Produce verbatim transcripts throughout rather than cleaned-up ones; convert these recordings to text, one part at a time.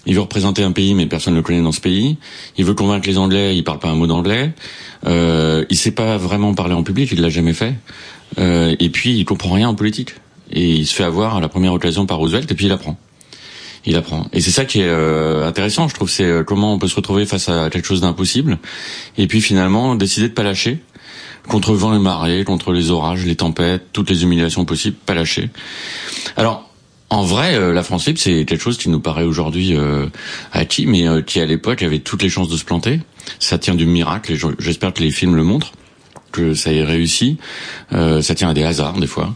Il veut représenter un pays, mais personne ne le connaît dans ce pays. Il veut convaincre les Anglais, il parle pas un mot d'anglais. Euh, il sait pas vraiment parler en public, il l'a jamais fait. Euh, et puis, il comprend rien en politique. Et il se fait avoir à la première occasion par Roosevelt, et puis il apprend. Il apprend. Et c'est ça qui est euh, intéressant, je trouve, c'est euh, comment on peut se retrouver face à quelque chose d'impossible, et puis finalement décider de pas lâcher, contre le vent et marée, contre les orages, les tempêtes, toutes les humiliations possibles, pas lâcher. Alors, en vrai, euh, la France libre, c'est quelque chose qui nous paraît aujourd'hui euh, acquis, mais euh, qui à l'époque avait toutes les chances de se planter. Ça tient du miracle, et j'espère que les films le montrent, que ça ait réussi. Euh, ça tient à des hasards, des fois.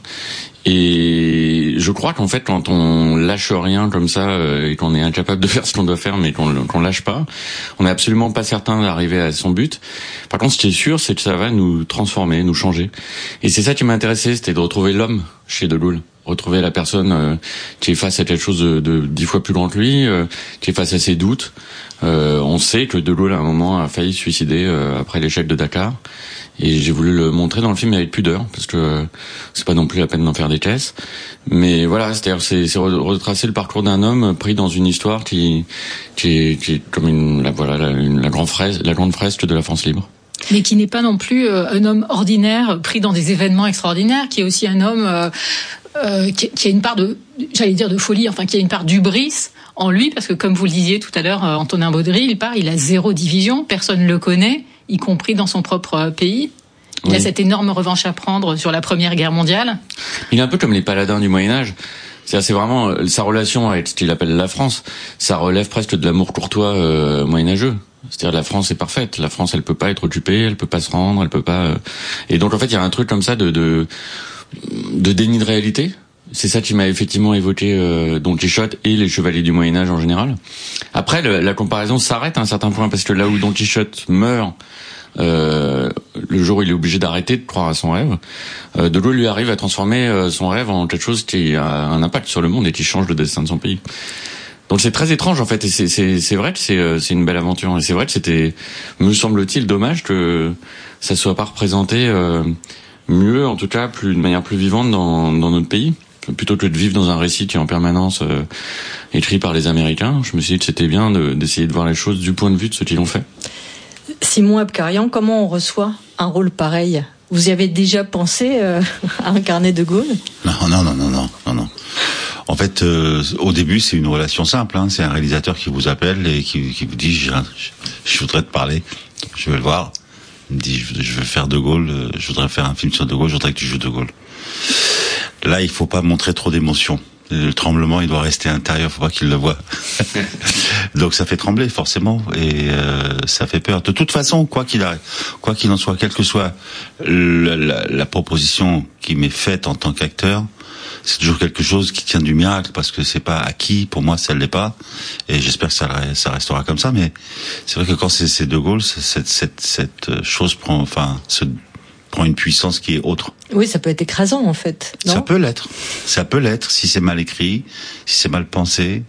Et je crois qu'en fait, quand on lâche rien comme ça euh, et qu'on est incapable de faire ce qu'on doit faire, mais qu'on qu'on lâche pas, on n'est absolument pas certain d'arriver à son but. Par contre, ce qui est sûr, c'est que ça va nous transformer, nous changer. Et c'est ça qui m'a intéressé, c'était de retrouver l'homme chez De Gaulle, retrouver la personne euh, qui est face à quelque chose de, de dix fois plus grand que lui, euh, qui est face à ses doutes. Euh, on sait que De Gaulle à un moment a failli se suicider euh, après l'échec de Dakar. Et j'ai voulu le montrer dans le film avec pudeur, parce que euh, c'est pas non plus la peine d'en faire des caisses. Mais voilà, c'est-à-dire c'est, c'est retracer le parcours d'un homme pris dans une histoire qui, qui est, qui est comme une, la, voilà, la, une, la grande fresque, la grande fresque de la France libre. Mais qui n'est pas non plus euh, un homme ordinaire pris dans des événements extraordinaires, qui est aussi un homme euh, euh, qui, qui a une part de, j'allais dire de folie, enfin qui a une part d'hubris en lui, parce que comme vous le disiez tout à l'heure, euh, Antonin Baudry, il part, il a zéro division, personne le connaît, y compris dans son propre pays. Il oui. a cette énorme revanche à prendre sur la Première Guerre mondiale. Il est un peu comme les paladins du Moyen-Âge. C'est-à-dire, c'est vraiment sa relation avec ce qu'il appelle la France. Ça relève presque de l'amour courtois euh, moyenâgeux. C'est-à-dire, la France est parfaite. La France, elle peut pas être occupée, elle peut pas se rendre, elle peut pas. Euh... Et donc, en fait, il y a un truc comme ça de de, de déni de réalité. C'est ça qui m'a effectivement évoqué euh, Don Quichotte et les chevaliers du Moyen-Âge en général. Après, le, la comparaison s'arrête à un certain point, parce que là où Don Quichotte meurt, euh, le jour où il est obligé d'arrêter de croire à son rêve, euh, De Gaulle lui arrive à transformer euh, son rêve en quelque chose qui a un impact sur le monde et qui change le destin de son pays. Donc c'est très étrange en fait, et c'est, c'est, c'est vrai que c'est, euh, c'est une belle aventure, et c'est vrai que c'était, me semble-t-il, dommage que ça soit pas représenté euh, mieux, en tout cas plus de manière plus vivante dans, dans notre pays. Plutôt que de vivre dans un récit qui est en permanence euh, écrit par les Américains, je me suis dit que c'était bien de, d'essayer de voir les choses du point de vue de ceux qui l'ont fait. Simon Abkarian, comment on reçoit un rôle pareil ? Vous y avez déjà pensé euh, à incarner De Gaulle ? Non, non, non, non, non, non, non. En fait, euh, au début, c'est une relation simple. Hein. C'est un réalisateur qui vous appelle et qui, qui vous dit je, je, je voudrais te parler, je veux le voir. Il me dit je, je veux faire De Gaulle, je voudrais faire un film sur De Gaulle, je voudrais que tu joues De Gaulle. Là, il faut pas montrer trop d'émotion. Le tremblement, il doit rester intérieur, faut pas qu'il le voie. Donc ça fait trembler forcément, et euh, ça fait peur. De toute façon, quoi qu'il arrive, quoi qu'il en soit, quelle que soit la, la, la proposition qui m'est faite en tant qu'acteur, c'est toujours quelque chose qui tient du miracle, parce que c'est pas acquis. Pour moi, ça l'est pas, et j'espère que ça, ça restera comme ça. Mais c'est vrai que quand c'est, c'est De Gaulle, cette, cette, cette chose prend, enfin, ce prend une puissance qui est autre. Oui, ça peut être écrasant en fait. Non ? Ça peut l'être. Ça peut l'être si c'est mal écrit, si c'est mal pensé,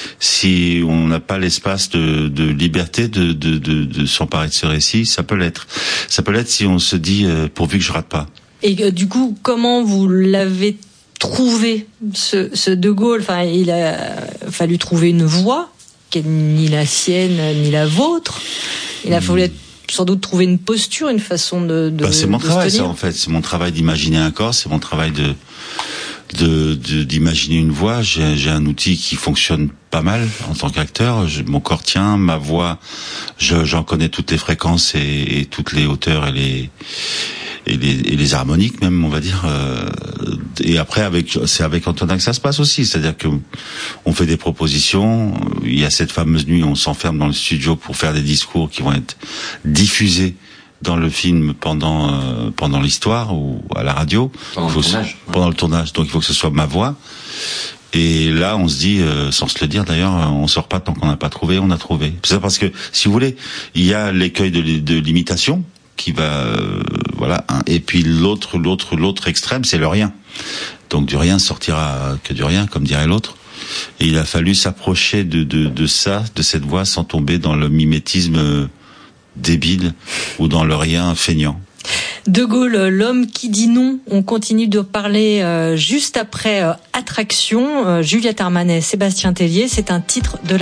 si on n'a pas l'espace de, de liberté de, de, de, de s'emparer de ce récit. Ça peut l'être. Ça peut l'être si on se dit euh, pourvu que je rate pas. Et euh, du coup, comment vous l'avez trouvé ce, ce De Gaulle ? Enfin, il a fallu trouver une voix qui est ni la sienne ni la vôtre. Il a fallu être sans doute trouver une posture, une façon de, de bah, c'est mon de travail ça en fait, c'est mon travail d'imaginer un corps, c'est mon travail de de, de d'imaginer une voix. J'ai, j'ai un outil qui fonctionne pas mal en tant qu'acteur. Je, mon corps tient, ma voix, je, j'en connais toutes les fréquences et, et toutes les hauteurs et les et les, et les harmoniques même, on va dire. Euh, et après, avec, c'est avec Antonin que ça se passe aussi. C'est-à-dire que on fait des propositions. Il y a cette fameuse nuit où on s'enferme dans le studio pour faire des discours qui vont être diffusés dans le film pendant euh, pendant l'histoire ou à la radio. Pendant le tournage. Se, pendant le tournage. Donc il faut que ce soit ma voix. Et là, on se dit, euh, sans se le dire d'ailleurs, on sort pas tant qu'on n'a pas trouvé, on a trouvé. C'est parce que, si vous voulez, il y a l'écueil de, de l'imitation qui va, euh, voilà, hein, et puis l'autre, l'autre, l'autre extrême, c'est le rien. Donc du rien sortira que du rien, comme dirait l'autre. Et il a fallu s'approcher de, de, de ça, de cette voix, sans tomber dans le mimétisme débile ou dans le rien feignant. De Gaulle, l'homme qui dit non. On continue de parler euh, juste après euh, Attraction. Euh, Juliette Armanet, Sébastien Tellier, c'est un titre de la